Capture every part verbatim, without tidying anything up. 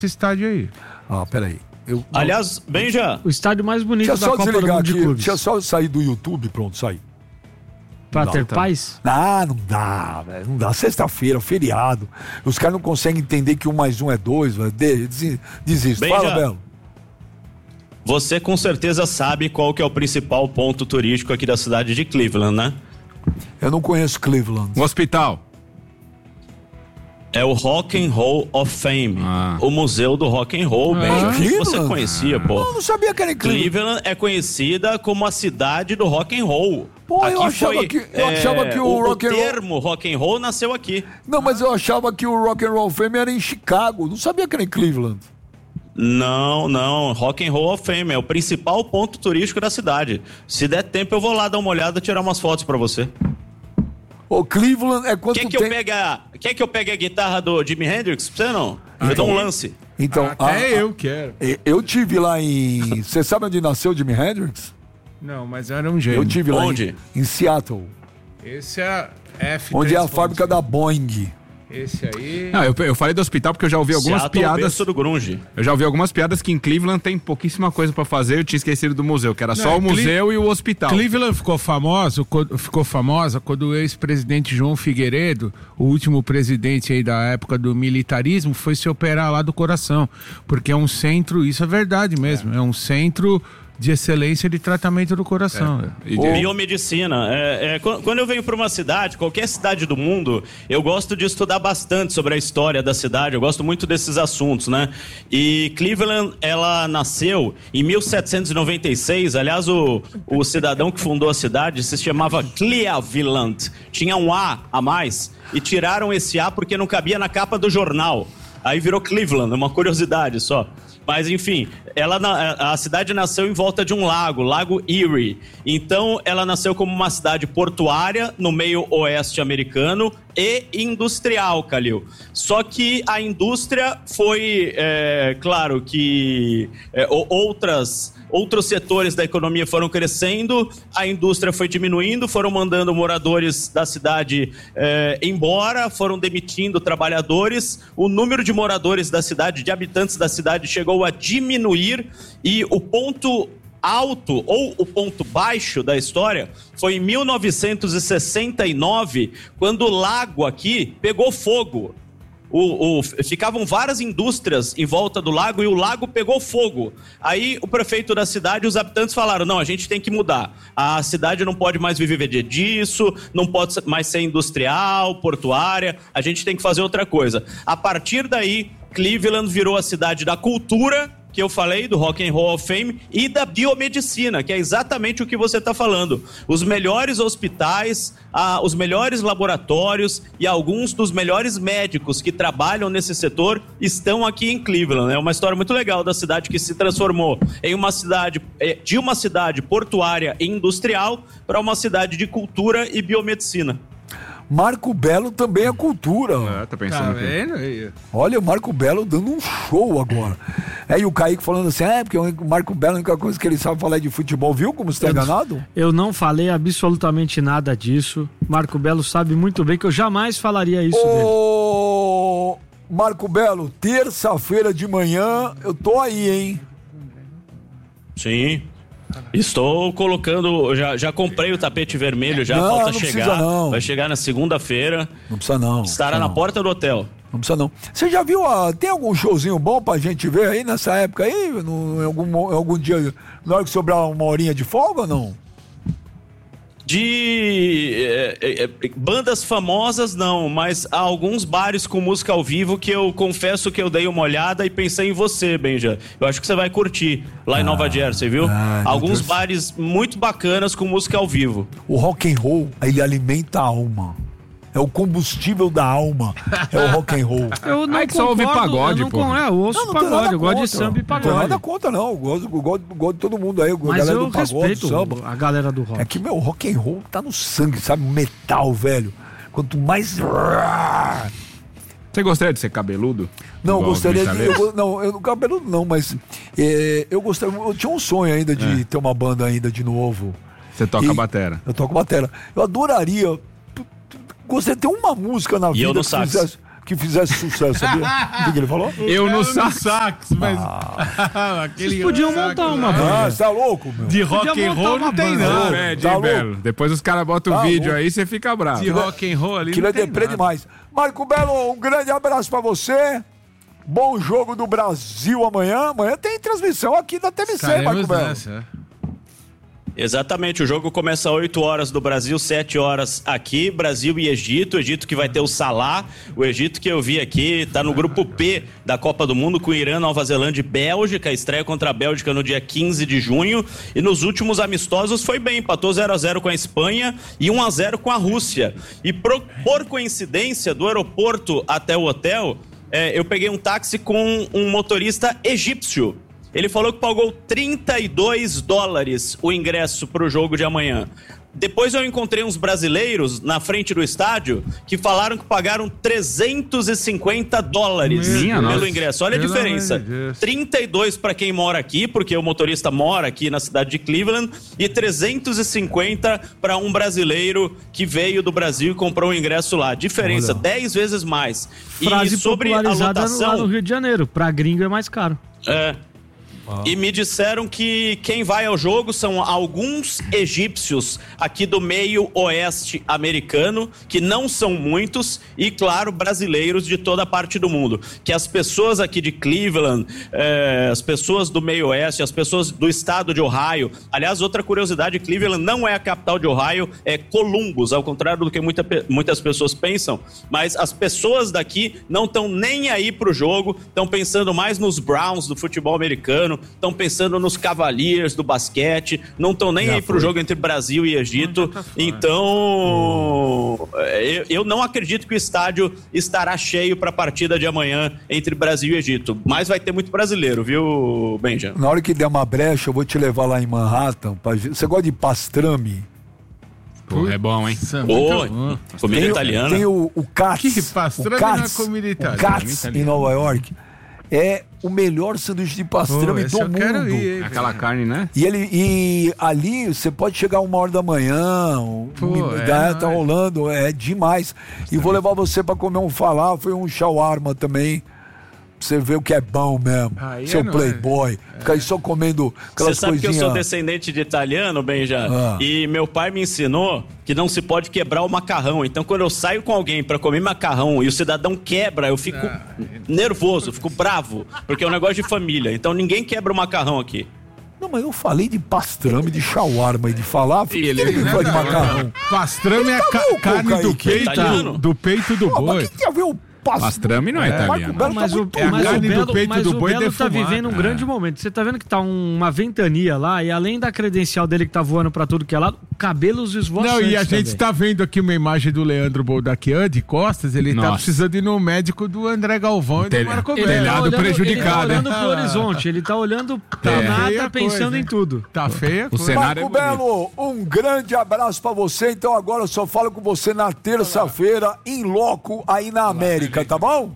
estádio aí. Ah, peraí. Eu, Aliás, Benja, o estádio mais bonito deixa da só Copa do Mundo de aqui, Clubes. deixa só sair do YouTube, pronto, sair. Pra Não, ter tá. paz? Ah, não dá, velho. Não dá. Sexta-feira, feriado. Os caras não conseguem entender que um mais um é dois, velho. Des, desiste. Benja, Fala, Belo. você com certeza sabe qual que é o principal ponto turístico aqui da cidade de Cleveland, né? Eu não conheço Cleveland. Um hospital. É o Rock and Roll of Fame, Ah. o museu do Rock and Roll, Benja. Ah, Que você Cleveland? conhecia, pô. Eu não sabia que era em Cleveland. Cleveland é conhecida como a cidade do rock and roll. Pô, aqui eu achava foi, que- eu achava que o o, rock and o roll- termo rock and roll nasceu aqui. Não, mas eu achava que o Rock and Roll Fame era em Chicago. Não sabia que era em Cleveland. Não, não, Rock and Roll of Fame é o principal ponto turístico da cidade. Se der tempo eu vou lá dar uma olhada e tirar umas fotos pra você. O Cleveland é quanto Quer que tem... eu pegue a, quer que eu pegue a guitarra do Jimi Hendrix pra você não? Eu dou um lance. Então, Até ah, eu quero. ah, eu tive lá em... Você sabe onde nasceu o Jimi Hendrix? Não, mas era um gênio. Eu tive lá Onde? em, em Seattle. Esse é F. Onde é a fábrica da Boeing. Esse aí... Ah, Não, eu, eu falei do hospital porque eu já ouvi algumas Seattle, piadas. berço do grunge. Eu já ouvi algumas piadas que em Cleveland tem pouquíssima coisa pra fazer. Eu tinha esquecido do museu, que era Não, só o Cle- museu e o hospital. Cleveland ficou famoso, co- ficou famosa quando o ex-presidente João Figueiredo, o último presidente aí da época do militarismo, foi se operar lá do coração, porque é um centro, isso é verdade mesmo, é, é um centro de excelência de tratamento do coração. E- Biomedicina. É, é, qu- quando eu venho para uma cidade, qualquer cidade do mundo, eu gosto de estudar bastante sobre a história da cidade. Eu gosto muito desses assuntos, né? E Cleveland, ela nasceu em mil setecentos e noventa e seis. Aliás, o, o cidadão que fundou a cidade se chamava Cleveland. Tinha um A a mais e tiraram esse A porque não cabia na capa do jornal. Aí virou Cleveland, uma curiosidade só. Mas, enfim, ela, a cidade nasceu em volta de um lago, Lago Erie. Então, ela nasceu como uma cidade portuária no meio oeste americano e industrial, Calil. Só que a indústria foi, é, claro que é, outras... Outros setores da economia foram crescendo, a indústria foi diminuindo, foram mandando moradores da cidade eh, embora, foram demitindo trabalhadores. O número de moradores da cidade, de habitantes da cidade, chegou a diminuir e o ponto alto ou o ponto baixo da história foi em mil novecentos e sessenta e nove, quando o lago aqui pegou fogo. O, o, ficavam várias indústrias em volta do lago e o lago pegou fogo. Aí o prefeito da cidade e os habitantes falaram, não, a gente tem que mudar. A cidade não pode mais viver disso, não pode mais ser industrial, portuária, a gente tem que fazer outra coisa. A partir daí, Cleveland virou a cidade da cultura, que eu falei, do Rock and Roll of Fame, e da biomedicina, que é exatamente o que você está falando. Os melhores hospitais, ah, os melhores laboratórios e alguns dos melhores médicos que trabalham nesse setor estão aqui em Cleveland. É uma história muito legal da cidade que se transformou em uma cidade, de uma cidade portuária e industrial para uma cidade de cultura e biomedicina. Marco Belo também é cultura. É, tá pensando Tá aqui. vendo aí? Olha o Marco Belo dando um show agora. É, e o Kaique falando assim, é, porque o Marco Belo, a única coisa que ele sabe falar é de futebol. Viu como você tá enganado? Eu não falei absolutamente nada disso. Marco Belo sabe muito bem que eu jamais falaria isso dele. Ô, Marco Belo, terça-feira de manhã, eu tô aí, hein? Sim. Estou colocando, já, já comprei o tapete vermelho, já Não, falta não chegar. precisa não. Vai chegar na segunda-feira. Não precisa não. Estará não na não. porta do hotel. Não precisa não. Você já viu, ah, tem algum showzinho bom pra gente ver aí nessa época aí? No, em, algum, em algum dia, na hora que sobrar uma horinha de folga ou não? De é, é, é, bandas famosas não, mas há alguns bares com música ao vivo que eu confesso que eu dei uma olhada e pensei em você, Benja. Eu acho que você vai curtir lá ah, em Nova Jersey, viu? Ah, alguns bares muito bacanas com música ao vivo. O rock and roll, ele alimenta a alma. É o combustível da alma. É o rock and roll. Eu não Ai, que só ouve concordo, pagode, eu não pô. con- é, eu ouço Não, não tem pagode, nada eu gosto de contra. samba e Não tem pagode. nada contra, não. Eu gosto, eu gosto, eu gosto de todo mundo aí. A Mas galera eu do pagode, respeito do samba. a galera do rock. É que, meu, rock and roll tá no sangue, sabe? Metal, velho. Quanto mais... Você gostaria de ser cabeludo? Não, eu Igual gostaria o de... Luiz Eu, não, eu, cabeludo não, mas... É, eu gostaria... Eu tinha um sonho ainda de É. ter uma banda ainda de novo. Você toca E- batera. Eu toco batera. Eu adoraria... Gostaria de ter uma música na E vida eu no que sax. fizesse... que fizesse sucesso, sabia? O que, que ele falou? Eu no sax. sax, mas... Ah. Vocês podiam montar uma Ah, banda. você tá louco, meu? De rock Podia and montar roll uma não tem banda. nada. É, Tá de Belo. Depois os caras botam o Tá vídeo louco. aí, você fica bravo. De rock and roll ali Aquilo não é tem deprê nada. demais. Marco Belo, um grande abraço pra você. Bom jogo do Brasil amanhã. Amanhã tem transmissão aqui da T V C, Marco Estaremos Belo. nessa. Exatamente, o jogo começa às oito horas do Brasil, sete horas aqui, Brasil e Egito, o Egito que vai ter o Salah, o Egito que eu vi aqui, tá no grupo P da Copa do Mundo com Irã, Nova Zelândia e Bélgica, a estreia contra a Bélgica no dia quinze de junho, e nos últimos amistosos foi bem, empatou zero a zero com a Espanha e um a zero com a Rússia, e pro, por coincidência, do aeroporto até o hotel, é, eu peguei um táxi com um motorista egípcio. Ele falou que pagou trinta e dois dólares o ingresso para o jogo de amanhã. Depois eu encontrei uns brasileiros na frente do estádio que falaram que pagaram trezentos e cinquenta dólares Minha pelo nossa. ingresso. Olha a Pelo diferença. amor de Deus. trinta e dois para quem mora aqui, porque o motorista mora aqui na cidade de Cleveland, e trezentos e cinquenta para um brasileiro que veio do Brasil e comprou o ingresso lá. Diferença, dez vezes mais. Frase e sobre a popularizada lotação... lá no Rio de Janeiro. Pra gringo é mais caro. É. E me disseram que quem vai ao jogo são alguns egípcios aqui do meio oeste americano, que não são muitos, e claro, brasileiros de toda a parte do mundo. Que as pessoas aqui de Cleveland, eh, as pessoas do meio oeste, as pessoas do estado de Ohio. Aliás, outra curiosidade, Cleveland não é a capital de Ohio, é Columbus, ao contrário do que muita, muitas pessoas pensam. Mas as pessoas daqui não estão nem aí pro jogo, estão pensando mais nos Browns do futebol americano, estão pensando nos Cavaliers do basquete, não estão nem Já aí pro foi. jogo entre Brasil e Egito. Então, eu, eu não acredito que o estádio estará cheio para a partida de amanhã entre Brasil e Egito. Mas vai ter muito brasileiro, viu, Benja? Na hora que der uma brecha, eu vou te levar lá em Manhattan. Pra... Você gosta de pastrame? Pô, é bom, hein? Nossa, Ô, muito bom. comida Tem o- italiana. Tem o, o Katz. Que pastrame o Katz, não é comida o italiana, Katz, italiana. em Nova York. É o melhor sanduíche de Pô, pastrame esse do eu mundo. quero ir, hein, Aquela carne, né? E, ele, e ali você pode chegar uma hora da manhã, um, Pô, um- é, tá, não tá é? rolando, é demais. E vou levar você pra comer um falafel e um shawarma também. Pra você ver o que é bom mesmo. Aí Seu é nóis. playboy. Fica aí só comendo Você aquelas sabe que eu coisinhas. sou descendente de italiano, Benja? Ah. E meu pai me ensinou que não se pode quebrar o macarrão. Então, quando eu saio com alguém pra comer macarrão e o cidadão quebra, eu fico nervoso, fico bravo, porque é um negócio de família. Então, ninguém quebra o macarrão aqui. Não, mas eu falei de pastrame, de shawarma e de falafel. E Por que ele- ele me fala de macarrão? Pastrame é tá ca- louco, carne do Kaique? peito, Italiano? do peito do Pô, mas boi. o que tem a ver o pastrame? Pastrame não é italiano. Marco Belo Mas tá o, muito é a mas o carne do Belo, peito mas do o boi Belo tá defumada. vivendo um grande momento. Você tá vendo que tá um- uma ventania lá, e além da credencial dele que tá voando pra tudo que é lado, cabelos esvoaçantes Não, e a gente também. está vendo aqui uma imagem do Leandro Boldaquian de costas. Ele tá Nossa. precisando ir no médico do André Galvão e do Telha- Marco Ele Belo. telhado tá olhando, prejudicado, ele tá hein? olhando pro horizonte, ele tá olhando pra É. nada, Feia pensando coisa, em hein? tudo. Tá feia a O coisa. cenário Marco é bonito. Belo, um grande abraço pra você. Então agora eu só falo com você na terça-feira, em loco, aí na América, tá bom?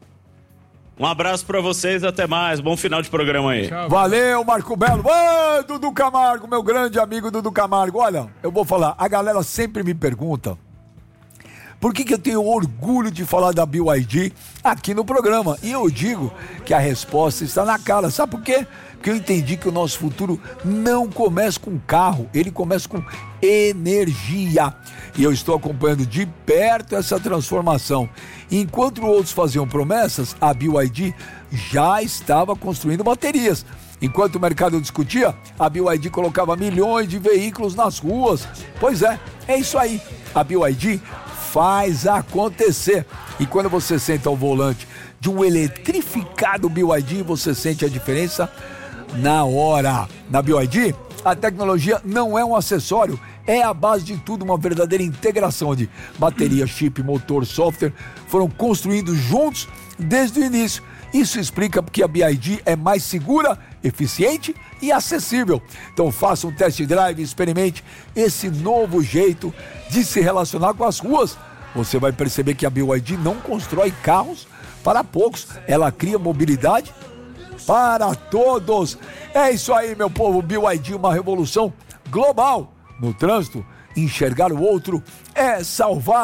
Um abraço pra vocês, até mais. Bom final de programa aí. Tchau. Valeu, Marco Belo. Ô, Dudu Camargo, meu grande amigo Dudu Camargo. Olha, eu vou falar, a galera sempre me pergunta por que, que eu tenho orgulho de falar da B Y D aqui no programa. E eu digo que a resposta está na cara. Sabe por quê? Porque eu entendi que o nosso futuro não começa com carro, ele começa com energia. E eu estou acompanhando de perto essa transformação. Enquanto outros faziam promessas, a B Y D já estava construindo baterias. Enquanto o mercado discutia, a B Y D colocava milhões de veículos nas ruas. Pois é, é isso aí. A B Y D faz acontecer. E quando você senta ao volante de um eletrificado B Y D, você sente a diferença na hora. Na B Y D, a tecnologia não é um acessório, é a base de tudo, uma verdadeira integração de bateria, chip, motor, software, foram construídos juntos desde o início. Isso explica porque a B Y D é mais segura, eficiente e acessível. Então faça um test drive e experimente esse novo jeito de se relacionar com as ruas. Você vai perceber que a B Y D não constrói carros para poucos, ela cria mobilidade para todos. É isso aí, meu povo. B Y D, uma revolução global no trânsito. Enxergar o outro é salvar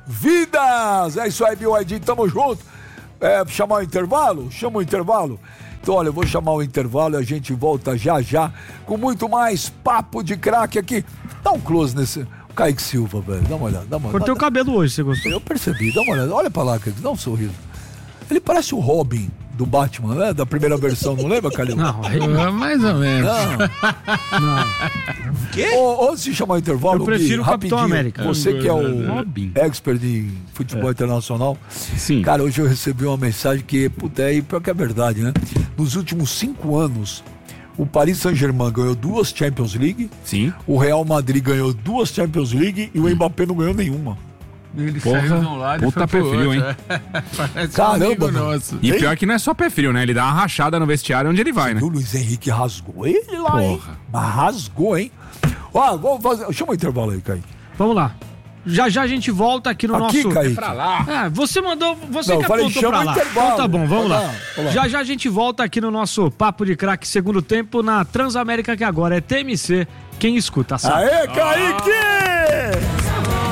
vidas. É isso aí, B Y D, tamo junto. É, chamar o intervalo? Chama o intervalo. Então, olha, eu vou chamar o intervalo e a gente volta já já com muito mais papo de craque aqui. Dá um close nesse... O Kaique Silva, velho, dá uma olhada. Dá uma... Cortei dá... o cabelo hoje, você gostou? Eu percebi, dá uma olhada. Olha pra lá, Kaique, dá um sorriso. Ele parece o Robin do Batman, né? Da primeira versão, não lembra, Calil? Não, é mais ou menos. Não. Não. Quê? Ô, antes de chamar o intervalo, eu prefiro Gui, o Capitão América. Você que é o Robin. expert de futebol é. internacional. Sim. Cara, hoje eu recebi uma mensagem que, puta, é pior que é verdade, né? Nos últimos cinco anos, o Paris Saint-Germain ganhou duas Champions League. Sim. O Real Madrid ganhou duas Champions League e o Mbappé não ganhou nenhuma. Ele Porra, saiu de um lado puta e foi pé pro frio, outro. hein? Parece Caramba, um amigo mano. nosso. E Ei. pior que não é só pé frio, né? Ele dá uma rachada no vestiário onde ele vai, né? O Luiz Henrique rasgou ele lá, hein? Porra. Mas rasgou, hein? Ó, vamos fazer... Chama o intervalo aí, Kaique. Vamos lá. Já já a gente volta aqui no Aqui, nosso... Kaique. Pra lá. Ah, você mandou, você Não, que falei, apontou chama pra o lá. intervalo. Então tá bom, vamos Vai lá. lá, vai lá. Já já a gente volta aqui no nosso Papo de Craque segundo tempo na Transamérica, que agora é T M C. Quem escuta sabe. Aê, Kaique!